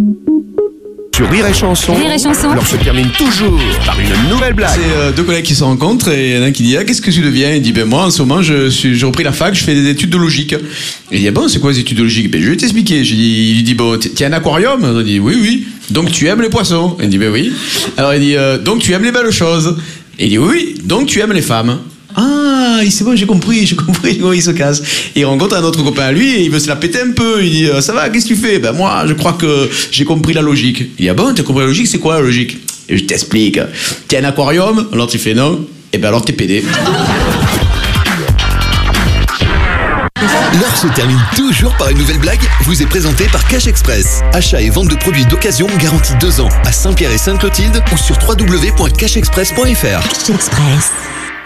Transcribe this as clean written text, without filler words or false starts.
Sur Rire et Chanson, l'heure se termine toujours par une nouvelle blague. C'est deux collègues qui se rencontrent et il y en a un qui dit qu'est-ce que tu deviens? Il dit moi en ce moment j'ai repris la fac, je fais des études de logique. Et il dit bon, c'est quoi les études de logique? Je vais t'expliquer. Il lui dit bon, tu as un aquarium? Il dit oui. Donc tu aimes les poissons? Il dit oui. Alors il dit donc tu aimes les belles choses? Et il dit oui. Donc tu aimes les femmes? Ah, c'est bon, j'ai compris, il se casse. Et il rencontre un autre copain à lui et il veut se la péter un peu. Il dit ça va, qu'est-ce que tu fais? Ben moi, je crois que j'ai compris la logique. Il dit ah bon, t'as compris la logique? C'est quoi la logique? Et je t'explique. T'as un aquarium? Alors tu fais non. Et ben alors t'es pédé. L'heure se termine toujours par une nouvelle blague, vous est présentée par Cash Express. Achat et vente de produits d'occasion garantis 2 ans à Saint-Pierre et Sainte-Clotilde ou sur www.cashexpress.fr. Cash Express.